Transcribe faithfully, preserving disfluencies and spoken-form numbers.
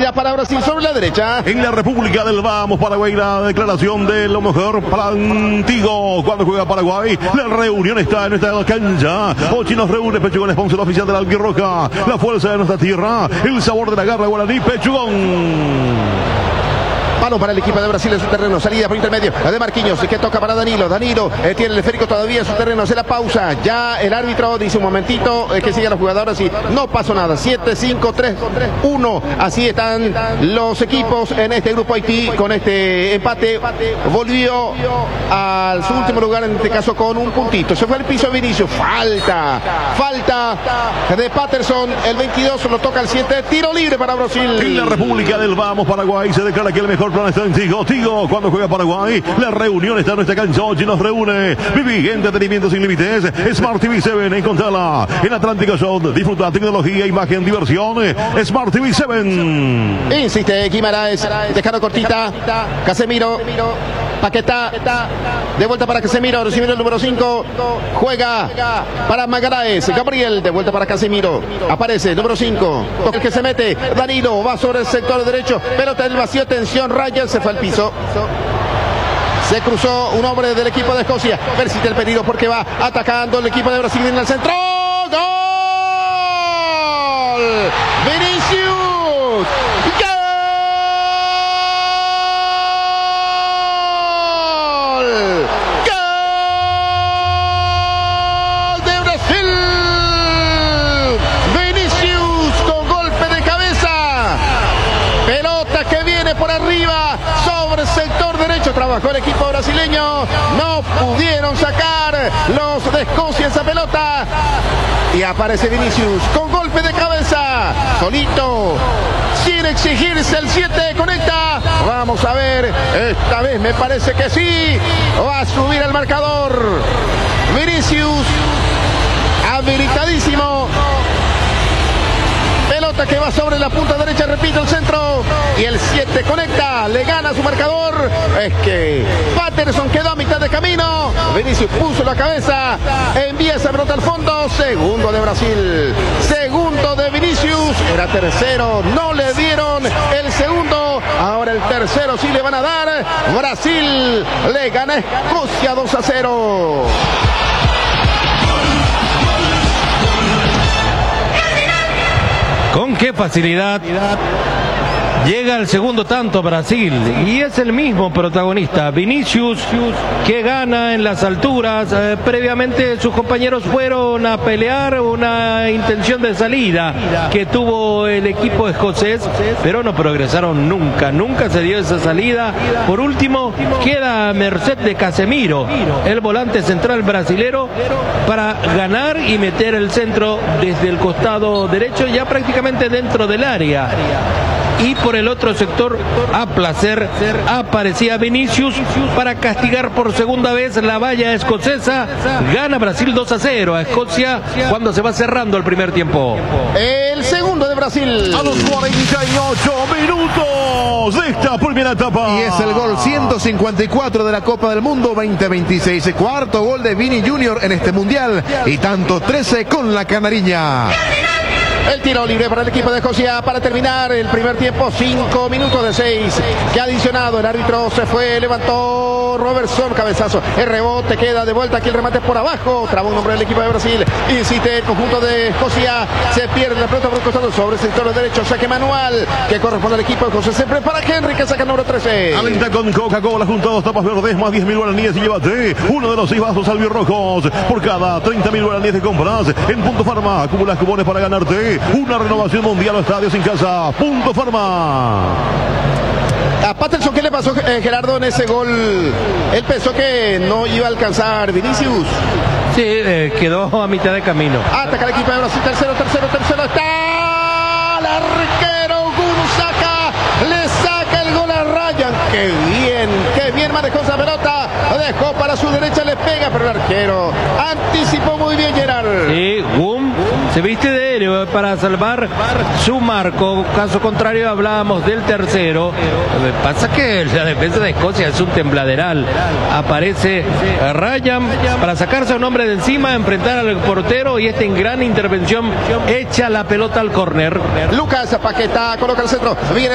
Salida para Brasil sobre la derecha. En la República del Vamos, Paraguay, la declaración de lo mejor para Antigo. Cuando juega Paraguay, la reunión está en esta cancha. Hochi nos reúne Pechugón, sponsor oficial de la Albirroja. La fuerza de nuestra tierra, el sabor de la garra guaraní, Pechugón. Mano para el equipo de Brasil en su terreno. Salida por intermedio de Marquinhos, que toca para Danilo. Danilo eh, tiene el esférico todavía en su terreno. Hace la pausa. Ya el árbitro dice un momentito eh, que sigan los jugadores y no pasó nada. siete, cinco, tres, uno. Así están los equipos en este grupo Haití con este empate. Volvió a su último lugar, en este caso con un puntito. Se fue al piso Vinicius. Falta. Falta de Patterson. El veintidós lo toca el siete. Tiro libre para Brasil. En la República del Vamos, Paraguay, se declara que el mejor plan está en Tigo. Tigo, cuando juega Paraguay, la reunión está en nuestra cancha. Hoy nos reúne. Viví entretenimiento sin límites. Smart T V siete, encontrala en Atlántico Show. Disfruta tecnología, imagen, diversión. Smart T V siete. Insiste Guimaraes, dejando cortita. Casemiro, Paquetá, de vuelta para Casemiro, recibe el número cinco. Juega para Magaraes. Gabriel, de vuelta para Casemiro. Aparece el número cinco. Toque que se mete. Danilo va sobre el sector derecho. Pelota del vacío. Atención, Ryan se fue al piso. Se cruzó un hombre del equipo de Escocia. Persiste el peligro porque va atacando el equipo de Brasil en el centro. ¡Gol! ¡Vinicius! Por arriba, sobre el sector derecho, trabajó el equipo brasileño, no pudieron sacar los de Escocia esa pelota, y aparece Vinicius con golpe de cabeza, solito, sin exigirse el siete, conecta, vamos a ver, esta vez me parece que sí, va a subir el marcador, Vinicius, habilitadísimo. Pelota que va sobre la punta derecha, repito, el centro. Y el siete conecta, le gana su marcador. Es que Patterson quedó a mitad de camino. Vinicius puso la cabeza, envía esa pelota al fondo. Segundo de Brasil, segundo de Vinicius. Era tercero, no le dieron el segundo. Ahora el tercero sí le van a dar. Brasil le gana a Escocia dos a cero. Con qué facilidad llega el segundo tanto Brasil, y es el mismo protagonista, Vinicius, que gana en las alturas. Eh, previamente sus compañeros fueron a pelear una intención de salida que tuvo el equipo escocés, pero no progresaron nunca, nunca se dio esa salida. Por último, queda a merced de Casemiro, el volante central brasilero, para ganar y meter el centro desde el costado derecho, ya prácticamente dentro del área. Y por el otro sector, a placer, aparecía Vinicius para castigar por segunda vez la valla escocesa. Gana Brasil dos a cero a Escocia cuando se va cerrando el primer tiempo. El segundo de Brasil. A los cuarenta y ocho minutos de esta primera etapa. Y es el gol ciento cincuenta y cuatro de la Copa del Mundo veinte veintiséis. Cuarto gol de Vini Junior en este mundial. Y tanto trece con la canariña. El tiro libre para el equipo de Escocia para terminar el primer tiempo. Cinco minutos de seis que ha adicionado. El árbitro se fue, levantó Robertson, cabezazo. El rebote queda de vuelta. Aquí el remate por abajo. Traba un hombre del equipo de Brasil. Insiste el conjunto de Escocia. Se pierde la pelota por el costado sobre el sector derecho. Saque manual que corresponde al equipo de Escocia. Se prepara Henry, que saca el número trece. Alenta con Coca-Cola junto a dos tapas verdes más diez mil guaraníes y llévate uno de los seis vasos albirrojos por cada treinta mil guaraníes de compras en Punto Farma. Acumulas cupones para ganarte una renovación mundial a estadios en casa. Punto Farma. A Patterson, ¿qué le pasó, eh, Gerardo, en ese gol? Él pensó que no iba a alcanzar Vinicius. Sí, eh, quedó a mitad de camino. Ataca el equipo de Brasil. Tercero, tercero, tercero. Está el arquero Gunsaca. Le saca el gol a Ryan. Qué bien, qué bien manejó esa pelota. Dejó para su derecha, le pega, pero el arquero anticipó muy bien Gerard. Sí, Gum se viste de héroe para salvar su marco. Caso contrario, hablábamos del tercero. Lo que pasa que la defensa de Escocia es un tembladeral. Aparece Ryan para sacarse a un hombre de encima, enfrentar al portero, y esta en gran intervención echa la pelota al córner. Lucas Paquetá coloca el centro. Viene